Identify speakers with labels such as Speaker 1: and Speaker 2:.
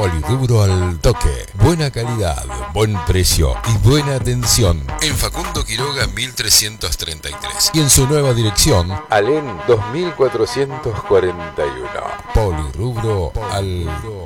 Speaker 1: Polirrubro al toque. Buena calidad, buen precio y buena atención. En Facundo Quiroga 1333. Y en su nueva dirección, Alén 2441. Polirrubro al